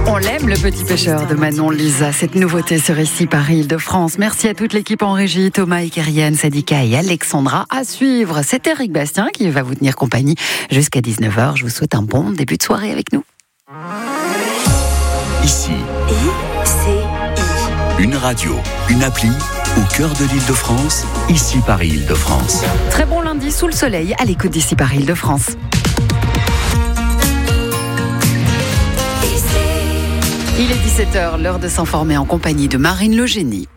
On l'aime, le petit pêcheur de Manon Lisa. Cette nouveauté sur Ici Paris Île-de-France. Merci à toute l'équipe en régie, Thomas, Ekerian, Sadika et Alexandra. À suivre, c'est Eric Bastien qui va vous tenir compagnie jusqu'à 19h. Je vous souhaite un bon début de soirée avec nous. Ici, une radio, une appli au cœur de l'Île-de-France. Ici Paris Île-de-France. Très bon lundi sous le soleil à l'écoute d'Ici Paris Île-de-France. Il est 17h, l'heure de s'informer en compagnie de Marine Le Génie.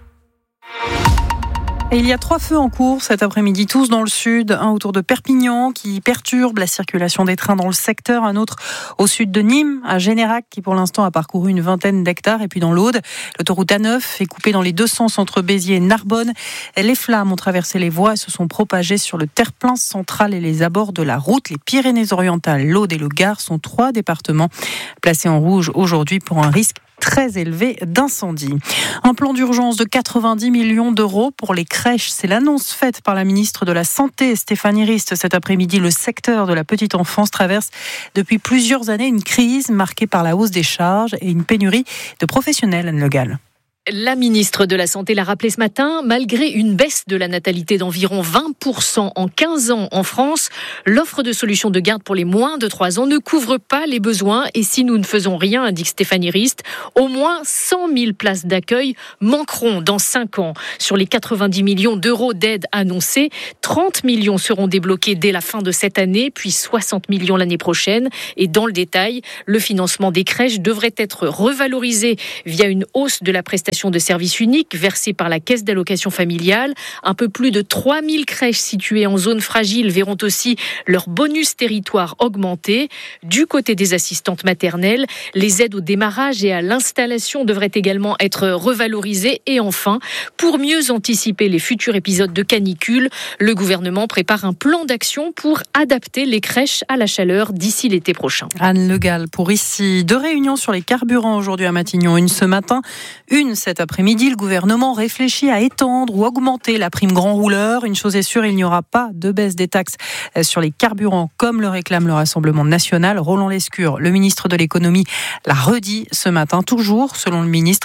Et il y a 3 feux en cours cet après-midi, tous dans le sud. Un autour de Perpignan qui perturbe la circulation des trains dans le secteur. Un autre au sud de Nîmes, à Générac, qui pour l'instant a parcouru une vingtaine d'hectares. Et puis dans l'Aude, l'autoroute A9 est coupée dans les deux sens entre Béziers et Narbonne. Les flammes ont traversé les voies et se sont propagées sur le terre-plein central et les abords de la route. Les Pyrénées-Orientales, l'Aude et le Gard sont 3 départements placés en rouge aujourd'hui pour un risque très élevé d'incendie. Un plan d'urgence de 90 millions d'euros pour les crèches. C'est l'annonce faite par la ministre de la Santé, Stéphanie Rist, cet après-midi. Le secteur de la petite enfance traverse depuis plusieurs années une crise marquée par la hausse des charges et une pénurie de professionnels, Anne Le Gall. La ministre de la Santé l'a rappelé ce matin, malgré une baisse de la natalité d'environ 20% en 15 ans en France, l'offre de solutions de garde pour les moins de 3 ans ne couvre pas les besoins. Et si nous ne faisons rien, indique Stéphanie Rist, au moins 100 000 places d'accueil manqueront dans 5 ans. Sur les 90 millions d'euros d'aide annoncés, 30 millions seront débloqués dès la fin de cette année, puis 60 millions l'année prochaine. Et dans le détail, le financement des crèches devrait être revalorisé via une hausse de la prestation de services uniques versés par la Caisse d'allocation familiale. Un peu plus de 3000 crèches situées en zone fragile verront aussi leur bonus territoire augmenter. Du côté des assistantes maternelles, les aides au démarrage et à l'installation devraient également être revalorisées. Et enfin, pour mieux anticiper les futurs épisodes de canicule, le gouvernement prépare un plan d'action pour adapter les crèches à la chaleur d'ici l'été prochain. Anne Le Gall pour Ici. 2 réunions sur les carburants aujourd'hui à Matignon. Une ce matin, une cet après-midi. Le gouvernement réfléchit à étendre ou augmenter la prime grand rouleur. Une chose est sûre, il n'y aura pas de baisse des taxes sur les carburants comme le réclame le Rassemblement national. Roland Lescure, le ministre de l'économie, l'a redit ce matin. Toujours, selon le ministre,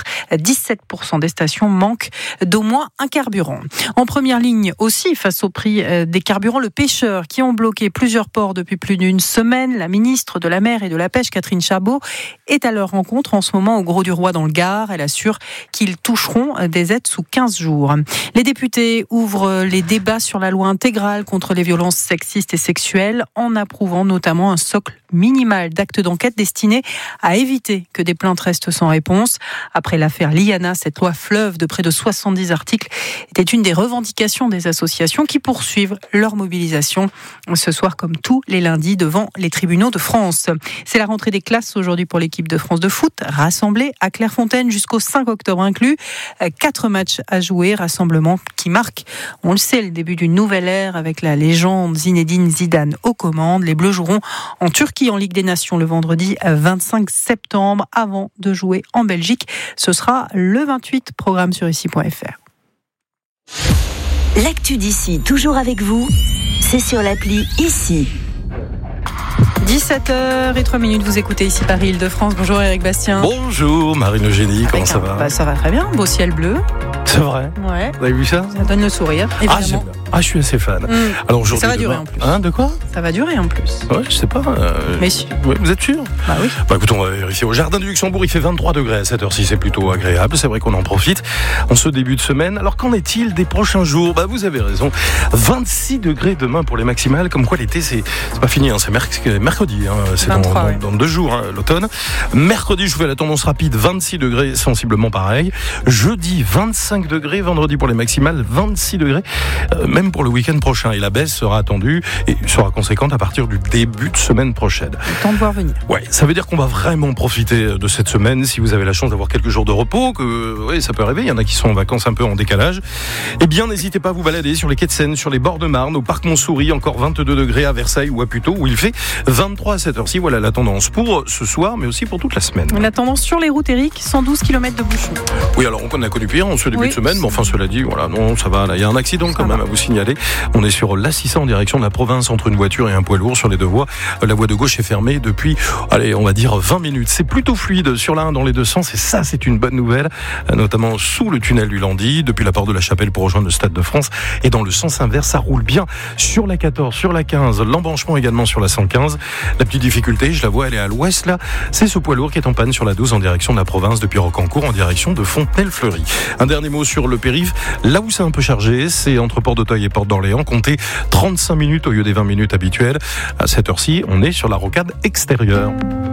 17% des stations manquent d'au moins un carburant. En première ligne aussi, face au prix des carburants, le pêcheur qui ont bloqué plusieurs ports depuis plus d'une semaine. La ministre de la Mer et de la Pêche, Catherine Chabot, est à leur rencontre en ce moment au Gros-du-Roi dans le Gard. Elle assure qu'ils toucheront des aides sous 15 jours. Les députés ouvrent les débats sur la loi intégrale contre les violences sexistes et sexuelles en approuvant notamment un socle minimal d'actes d'enquête destiné à éviter que des plaintes restent sans réponse. Après l'affaire Liana, cette loi fleuve de près de 70 articles était une des revendications des associations qui poursuivent leur mobilisation ce soir comme tous les lundis devant les tribunaux de France. C'est la rentrée des classes aujourd'hui pour l'équipe de France de foot, rassemblée à Clairefontaine jusqu'au 5 octobre inclus. 4 matchs à jouer, rassemblement qui marque, on le sait, le début d'une nouvelle ère avec la légende Zinedine Zidane aux commandes. Les Bleus joueront en Turquie en Ligue des Nations le vendredi 25 septembre avant de jouer en Belgique. Ce sera le 28, programme sur ici.fr. L'actu d'ici, toujours avec vous, c'est sur l'appli Ici. 17h03, vous écoutez Ici Paris Île-de-France. Bonjour Eric Bastien. Bonjour Marine Le Génie, comment ça va? Ça va très bien, beau ciel bleu. C'est vrai? Ouais. Vous avez vu ça? Ça donne le sourire, évidemment. Je suis assez fan. Alors aujourd'hui, ça va durer en plus. De quoi? Ça va durer en plus. Ouais, je sais pas. Mais si. Ouais, vous êtes sûr? Bah oui. Écoute, on va vérifier. Au Jardin du Luxembourg, il fait 23 degrés à cette heure-ci, c'est plutôt agréable. C'est vrai qu'on en profite en ce début de semaine. Alors qu'en est-il des prochains jours? Vous avez raison. 26 degrés demain pour les maximales. Comme quoi l'été, c'est pas fini. C'est mercredi. C'est dans 2 jours, l'automne. Mercredi, je vous fais la tendance rapide. 26 degrés, sensiblement pareil. Jeudi, 25 degrés. Vendredi pour les maximales, 26 degrés. Même pour le week-end prochain. Et la baisse sera attendue et sera conséquente à partir du début de semaine prochaine. Le temps de voir venir. Ouais, ça veut dire qu'on va vraiment profiter de cette semaine. Si vous avez la chance d'avoir quelques jours de repos, ça peut arriver. Il y en a qui sont en vacances un peu en décalage. Eh bien, n'hésitez pas à vous balader sur les quais de Seine, sur les bords de Marne, au parc Montsouris, encore 22 degrés à Versailles ou à Puteaux, où il fait 23 à cette heure-ci. Voilà la tendance pour ce soir, mais aussi pour toute la semaine. La tendance sur les routes, Eric, 112 km de bouchons. Oui, alors on a connu pire en ce début de semaine, mais enfin, cela dit, voilà, non, ça va. Là, il y a un accident quand même à vous signaler. signaler. On est sur l'A600 en direction de la province entre une voiture et un poids lourd sur les deux voies. La voie de gauche est fermée depuis, on va dire 20 minutes. C'est plutôt fluide sur l'A1 dans les deux sens et ça, c'est une bonne nouvelle, notamment sous le tunnel du Landy, depuis la porte de la Chapelle pour rejoindre le Stade de France. Et dans le sens inverse, ça roule bien sur la 14, sur la 15, l'embranchement également sur la 115. La petite difficulté, je la vois, elle est à l'ouest là, c'est ce poids lourd qui est en panne sur la 12 en direction de la province depuis Rocancourt en direction de Fontenay-le-Fleury. Un dernier mot sur le périph', là où c'est un peu chargé, c'est entre Port d'Auteuil et Porte d'Orléans, comptez 35 minutes au lieu des 20 minutes habituelles. À cette heure-ci, on est sur la rocade extérieure.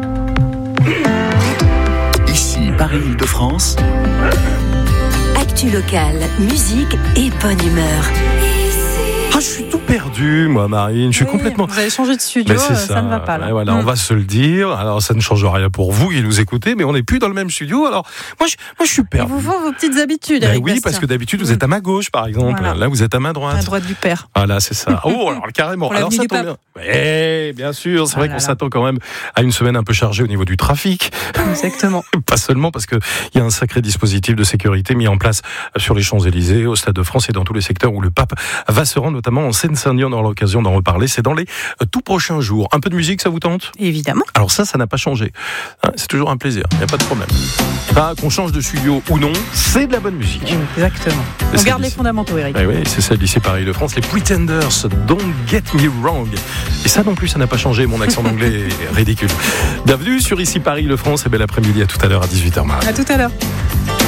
Ici, Paris-Île-de-France. Actu locale, musique et bonne humeur. Ah, je suis tout perdu, moi, Marine. Je suis complètement. Vous avez changé de studio, ça ne va pas là. Voilà, on va se le dire. Alors, ça ne change rien pour vous qui nous écoutez, mais on n'est plus dans le même studio. Alors, moi, je suis perdu. Et vous vos petites habitudes. Oui, Bastien. Parce que d'habitude, vous êtes à ma gauche, par exemple. Voilà. Là, vous êtes à ma droite. À droite du père. Voilà, c'est ça. Oh, alors carrément. Alors, ça tombe bien. Eh, bien sûr, c'est vrai qu'on s'attend quand même à une semaine un peu chargée au niveau du trafic. Exactement. Pas seulement parce qu'il y a un sacré dispositif de sécurité mis en place sur les Champs-Élysées, au Stade de France et dans tous les secteurs où le pape va se rendre, notamment en Seine-Saint-Denis. On aura l'occasion d'en reparler. C'est dans les tout prochains jours. Un peu de musique, ça vous tente ? Évidemment. Alors ça n'a pas changé. C'est toujours un plaisir. Il n'y a pas de problème. Qu'on change de studio ou non, c'est de la bonne musique. Exactement. On garde les fondamentaux, Eric. Oui, c'est celle d'ici Paris-de-France. Les Pretenders, Don't Get Me Wrong. Et ça non plus, ça n'a pas changé. Mon accent d'anglais est ridicule. Bienvenue sur Ici Paris-de-France. Et bel après-midi, à tout à l'heure à 18h. À tout à l'heure.